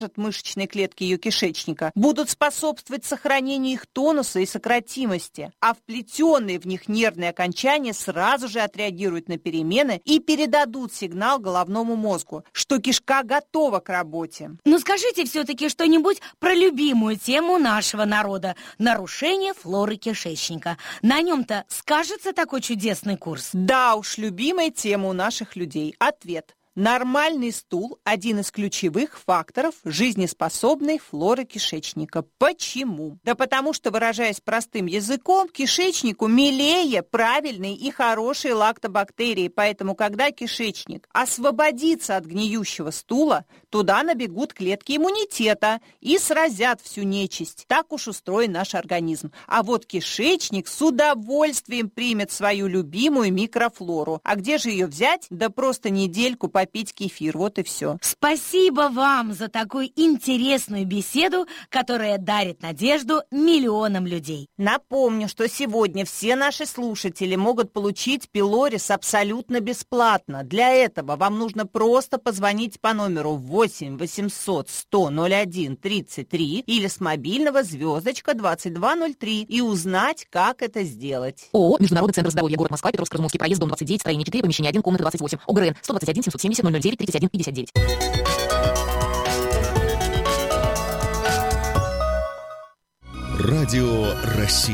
мышечные клетки ее кишечника, будут способствовать сохранению их тонуса и сократимости, а вплетенные в них нервные окончания сразу же отреагируют на перемены и передадут сигнал головному мозгу, что кишка готова к работе. Ну скажите все-таки что-нибудь про любимую тему нашего народа – нарушение флоры кишечника. На нем-то скажется такой чудесный курс? Да уж, любимая тема у наших людей. Ответ. Нормальный стул – один из ключевых факторов жизнеспособной флоры кишечника. Почему? Да потому что, выражаясь простым языком, кишечнику милее правильные и хорошие лактобактерии. Поэтому, когда кишечник освободится от гниющего стула, туда набегут клетки иммунитета и сразят всю нечисть. Так уж устроен наш организм. А вот кишечник с удовольствием примет свою любимую микрофлору. А где же ее взять? Да просто недельку попить кефир, вот и все. Спасибо вам за такую интересную беседу, которая дарит надежду миллионам людей. Напомню, что сегодня все наши слушатели могут получить Пилорис абсолютно бесплатно. Для этого вам нужно просто позвонить по номеру 8 800 100 01 33 или с мобильного звездочка 2203 и узнать, как это сделать. ООО «Международный центр здоровья», город Москва, Петровско-Разумовский проезд, дом 29, строение 4, помещение 1, комната 28, ОГРН 121 770 009 31 59. Радио России.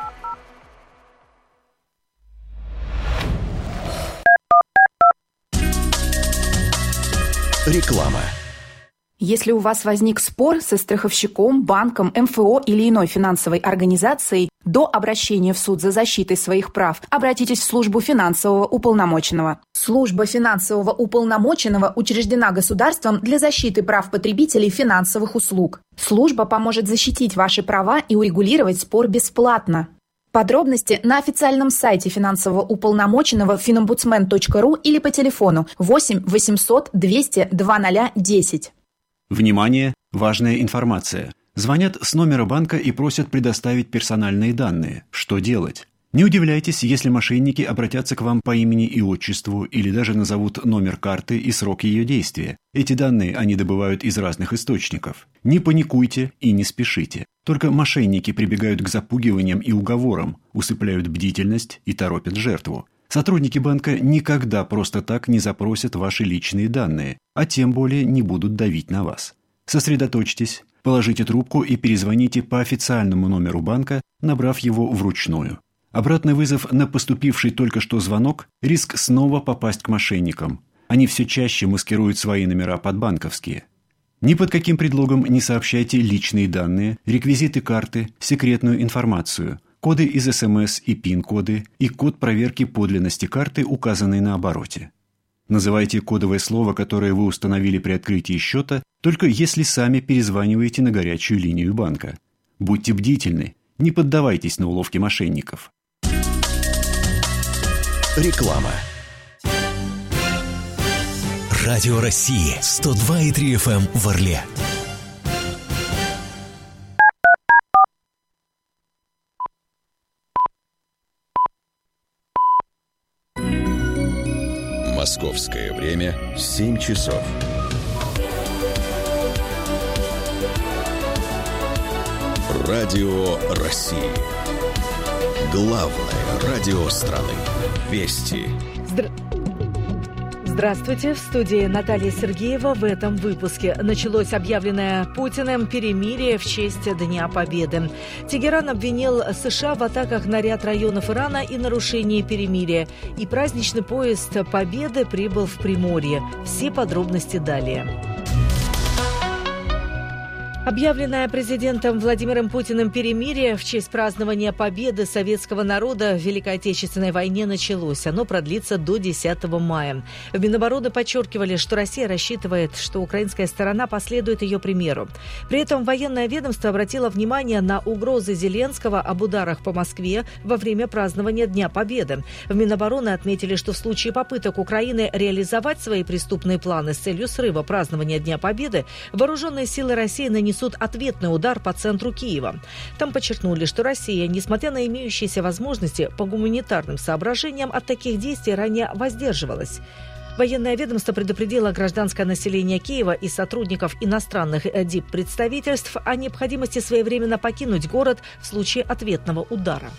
Реклама. Если у вас возник спор со страховщиком, банком, МФО или иной финансовой организацией, до обращения в суд за защитой своих прав обратитесь в службу финансового уполномоченного. Служба финансового уполномоченного учреждена государством для защиты прав потребителей финансовых услуг. Служба поможет защитить ваши права и урегулировать спор бесплатно. Подробности на официальном сайте финансового уполномоченного finombudsman.ru или по телефону 8 800 200 2010. Внимание! Важная информация. Звонят с номера банка и просят предоставить персональные данные. Что делать? Не удивляйтесь, если мошенники обратятся к вам по имени и отчеству или даже назовут номер карты и срок ее действия. Эти данные они добывают из разных источников. Не паникуйте и не спешите. Только мошенники прибегают к запугиваниям и уговорам, усыпляют бдительность и торопят жертву. Сотрудники банка никогда просто так не запросят ваши личные данные, а тем более не будут давить на вас. Сосредоточьтесь, положите трубку и перезвоните по официальному номеру банка, набрав его вручную. Обратный вызов на поступивший только что звонок – риск снова попасть к мошенникам. Они все чаще маскируют свои номера под банковские. Ни под каким предлогом не сообщайте личные данные, реквизиты карты, секретную информацию, коды из СМС и ПИН-коды и код проверки подлинности карты, указанный на обороте. Называйте кодовое слово, которое вы установили при открытии счета, только если сами перезваниваете на горячую линию банка. Будьте бдительны, не поддавайтесь на уловки мошенников. Реклама. Радио России 102,3 FM в Орле. Московское время 7 часов. Радио России. Главное радио страны. Вести. Здравствуйте, в студии Наталья Сергеева. В этом выпуске началось объявленное Путиным перемирие в честь Дня Победы. Тегеран обвинил США в атаках на ряд районов Ирана и нарушении перемирия. И праздничный поезд Победы прибыл в Приморье. Все подробности далее. Объявленное президентом Владимиром Путиным перемирие в честь празднования победы советского народа в Великой Отечественной войне началось. Оно продлится до 10 мая. В Минобороны подчеркивали, что Россия рассчитывает, что украинская сторона последует ее примеру. При этом военное ведомство обратило внимание на угрозы Зеленского об ударах по Москве во время празднования Дня Победы. В Минобороны отметили, что в случае попыток Украины реализовать свои преступные планы с целью срыва празднования Дня Победы, вооруженные силы России нанесут ответный удар по центру Киева. Там подчеркнули, что Россия, несмотря на имеющиеся возможности, по гуманитарным соображениям от таких действий ранее воздерживалась. Военное ведомство предупредило гражданское население Киева и сотрудников иностранных диппредставительств о необходимости своевременно покинуть город в случае ответного удара.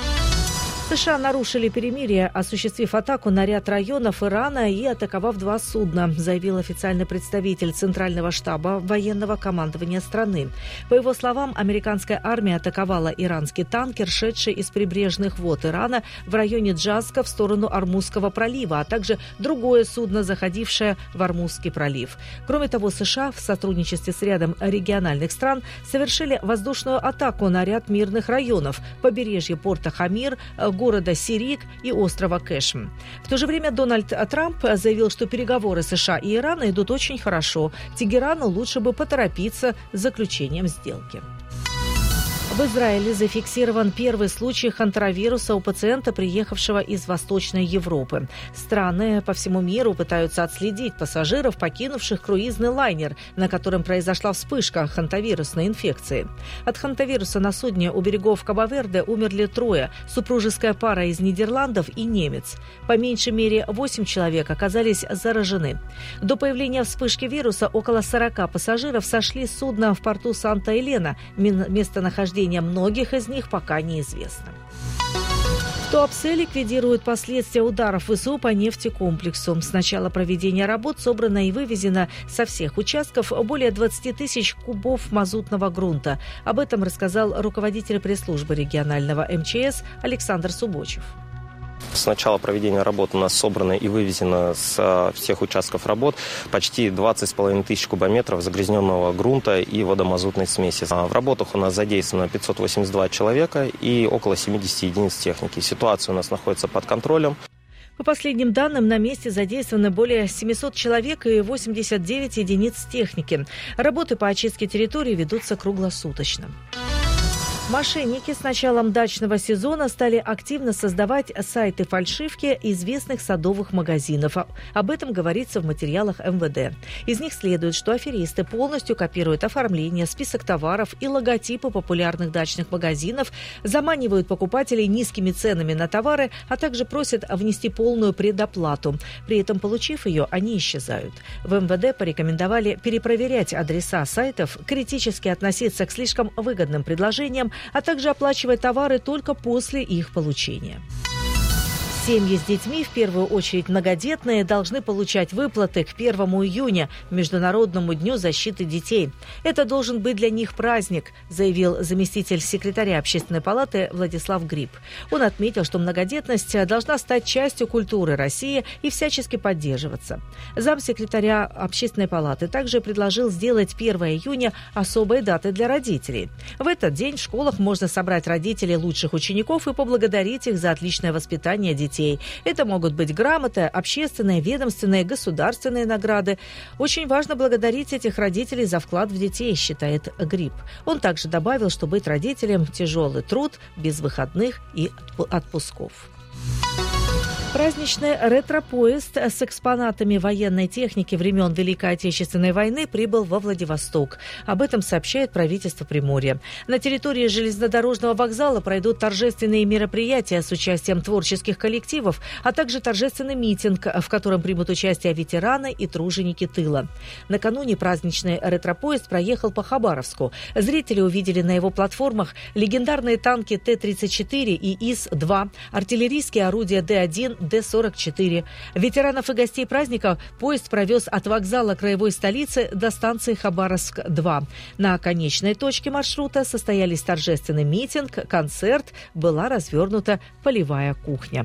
США нарушили перемирие, осуществив атаку на ряд районов Ирана и атаковав 2 судна, заявил официальный представитель Центрального штаба военного командования страны. По его словам, американская армия атаковала иранский танкер, шедший из прибрежных вод Ирана в районе Джазка в сторону Ормузского пролива, а также другое судно, заходившее в Ормузский пролив. Кроме того, США в сотрудничестве с рядом региональных стран совершили воздушную атаку на ряд мирных районов – побережье порта Хамир, города Сирик и острова Кэшм. В то же время Дональд Трамп заявил, что переговоры США и Ирана идут очень хорошо. Тегерану лучше бы поторопиться с заключением сделки. В Израиле зафиксирован первый случай хантаровируса у пациента, приехавшего из Восточной Европы. Страны по всему миру пытаются отследить пассажиров, покинувших круизный лайнер, на котором произошла вспышка хантавирусной инфекции. От хантавируса на судне у берегов Кабо-Верде умерли 3 – супружеская пара из Нидерландов и немец. По меньшей мере 8 человек оказались заражены. До появления вспышки вируса около 40 пассажиров сошли с судна в порту Санта-Елена. Местонахождение многих из них пока неизвестно. В Туапсе ликвидируют последствия ударов ВСУ по нефтекомплексу. С начала проведения работ собрано и вывезено со всех участков более 20 тысяч кубов мазутного грунта. Об этом рассказал руководитель пресс-службы регионального МЧС Александр Субочев. С начала проведения работ у нас собрано и вывезено с всех участков работ почти 20,5 тысяч кубометров загрязненного грунта и водомазутной смеси. В работах у нас задействовано 582 человека и около 70 единиц техники. Ситуация у нас находится под контролем. По последним данным, на месте задействованы более 700 человек и 89 единиц техники. Работы по очистке территории ведутся круглосуточно. Мошенники с началом дачного сезона стали активно создавать сайты-фальшивки известных садовых магазинов. Об этом говорится в материалах МВД. Из них следует, что аферисты полностью копируют оформление, список товаров и логотипы популярных дачных магазинов, заманивают покупателей низкими ценами на товары, а также просят внести полную предоплату. При этом, получив ее, они исчезают. В МВД порекомендовали перепроверять адреса сайтов, критически относиться к слишком выгодным предложениям, а также оплачивать товары только после их получения. Семьи с детьми, в первую очередь многодетные, должны получать выплаты к 1 июня, Международному дню защиты детей. Это должен быть для них праздник, заявил заместитель секретаря Общественной палаты Владислав Гриб. Он отметил, что многодетность должна стать частью культуры России и всячески поддерживаться. Замсекретаря Общественной палаты также предложил сделать 1 июня особой датой для родителей. В этот день в школах можно собрать родителей лучших учеников и поблагодарить их за отличное воспитание детей. Это могут быть грамоты, общественные, ведомственные, государственные награды. Очень важно благодарить этих родителей за вклад в детей, считает Гриб. Он также добавил, что быть родителем – тяжелый труд, без выходных и отпусков. Праздничный ретро-поезд с экспонатами военной техники времен Великой Отечественной войны прибыл во Владивосток. Об этом сообщает правительство Приморья. На территории железнодорожного вокзала пройдут торжественные мероприятия с участием творческих коллективов, а также торжественный митинг, в котором примут участие ветераны и труженики тыла. Накануне праздничный ретро-поезд проехал по Хабаровску. Зрители увидели на его платформах легендарные танки Т-34 и ИС-2, артиллерийские орудия Д-1, Д-44. Ветеранов и гостей праздника поезд провез от вокзала краевой столицы до станции Хабаровск-2. На конечной точке маршрута состоялись торжественный митинг, концерт, была развернута полевая кухня.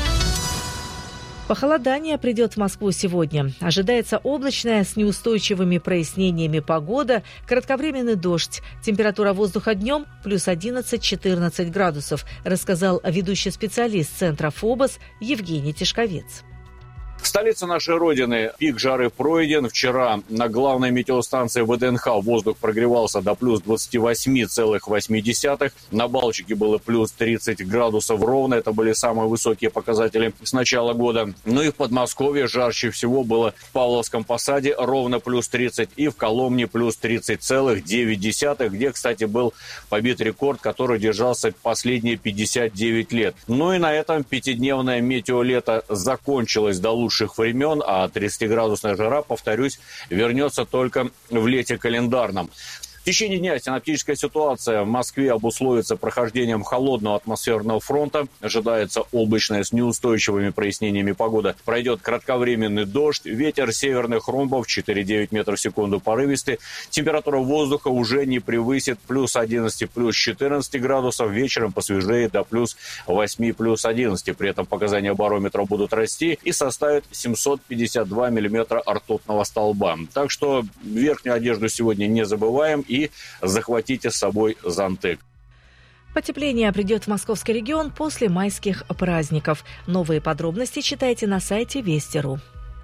Похолодание придет в Москву сегодня. Ожидается облачная с неустойчивыми прояснениями погода, кратковременный дождь. Температура воздуха днем плюс 11-14 градусов, рассказал ведущий специалист Центра ФОБОС Евгений Тишковец. Столица нашей Родины. Пик жары пройден. Вчера на главной метеостанции ВДНХ воздух прогревался до плюс 28,8. На Балчике было плюс 30 градусов ровно. Это были самые высокие показатели с начала года. Ну и в Подмосковье жарче всего было в Павловском Посаде ровно плюс 30 и в Коломне плюс 30,9, где, кстати, был побит рекорд, который держался последние 59 лет. Ну и на этом пятидневное метеолето закончилось до лучшего лучших времен, а 30-градусная жара, повторюсь, вернется только в лете календарном. В течение дня синоптическая ситуация в Москве обусловится прохождением холодного атмосферного фронта. Ожидается облачная с неустойчивыми прояснениями погода. Пройдет кратковременный дождь. Ветер северных ромбов 4,9 метров в секунду порывистый. Температура воздуха уже не превысит плюс 11, плюс 14 градусов. Вечером посвежеет до плюс 8, плюс 11. При этом показания барометра будут расти и составят 752 миллиметра ртутного столба. Так что верхнюю одежду сегодня не забываем и захватите с собой зонтик. Потепление придет в московский регион после майских праздников. Новые подробности читайте на сайте Вести.ру.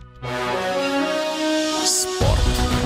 Спорт.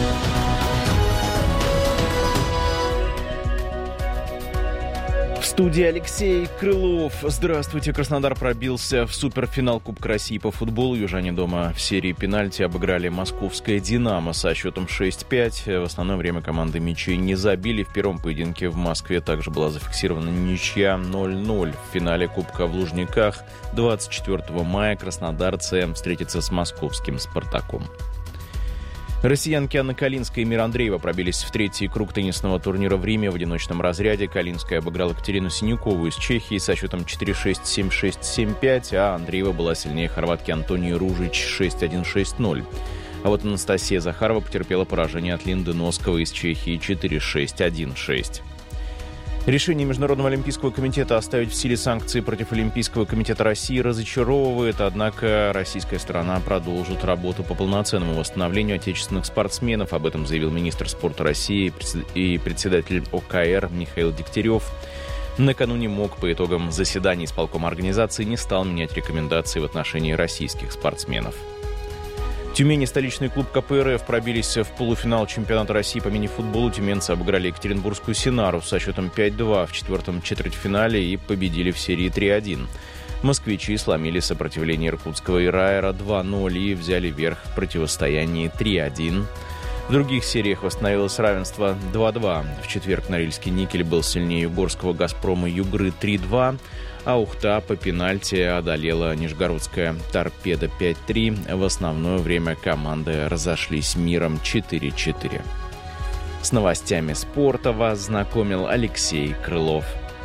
В студии Алексей Крылов. Здравствуйте. Краснодар пробился в суперфинал Кубка России по футболу. Южане дома в серии пенальти обыграли московское «Динамо» со счетом 6-5. В основное время команды мячей не забили. В первом поединке в Москве также была зафиксирована ничья 0-0. В финале Кубка в Лужниках 24 мая краснодарцы встретятся с московским «Спартаком». Россиянки Анна Калинская и Мира Андреева пробились в третий круг теннисного турнира в Риме в одиночном разряде. Калинская обыграла Катерину Синюкову из Чехии со счетом 4-6, 7-6, 7-5, а Андреева была сильнее хорватки Антонии Ружич 6-1, 6-0. А вот Анастасия Захарова потерпела поражение от Линды Носкова из Чехии 4-6, 1-6. Решение Международного олимпийского комитета оставить в силе санкции против Олимпийского комитета России разочаровывает, однако российская сторона продолжит работу по полноценному восстановлению отечественных спортсменов. Об этом заявил министр спорта России и председатель ОКР Михаил Дегтярев. Накануне МОК по итогам заседания исполкома организации не стал менять рекомендации в отношении российских спортсменов. Тюмень и столичный клуб КПРФ пробились в полуфинал чемпионата России по мини-футболу. Тюменцы обыграли екатеринбургскую «Синару» со счетом 5-2 в четвертом четвертьфинале и победили в серии 3-1. Москвичи сломили сопротивление иркутского «Ираэра» 2-0 и взяли верх в противостоянии 3-1. В других сериях восстановилось равенство 2-2. В четверг Норильский «Никель» был сильнее югорского «Газпрома» «Югры» 3-2. А Ухта по пенальти одолела нижегородская «Торпедо» 5-3. В основное время команды разошлись миром 4-4. С новостями спорта вас знакомил Алексей Крылов.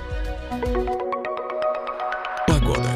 Погода.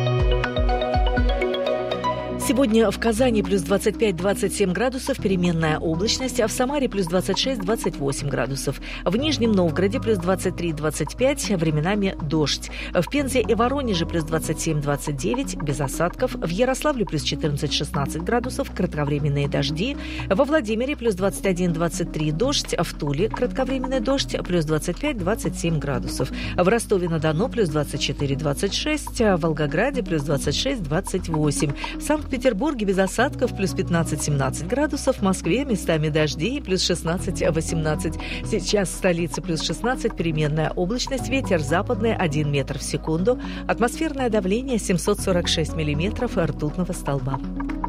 Сегодня в Казани плюс 25-27 градусов, переменная облачность, а в Самаре плюс 26-28 градусов. В Нижнем Новгороде плюс 23-25, временами дождь. В Пензе и Воронеже плюс 27-29, без осадков. В Ярославле плюс 14-16 градусов, кратковременные дожди. Во Владимире плюс 21-23, дождь. В Туле кратковременный дождь, плюс 25-27 градусов. В Ростове-на-Дону плюс 24-26, в Волгограде плюс 26-28. В Санкт-Петербурге без осадков плюс 15-17 градусов, в Москве местами дожди плюс 16-18. Сейчас в столице плюс 16, переменная облачность, ветер западный 1 метр в секунду, атмосферное давление 746 миллиметров ртутного столба.